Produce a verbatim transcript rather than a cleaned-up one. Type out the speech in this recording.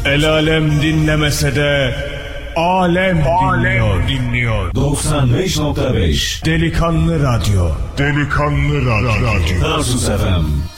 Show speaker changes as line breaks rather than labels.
El alem dinlemese de alem, alem dinliyor. dinliyor.
doksan beş nokta beş
Delikanlı Radyo.
Delikanlı Radyo.
Tarsus F M.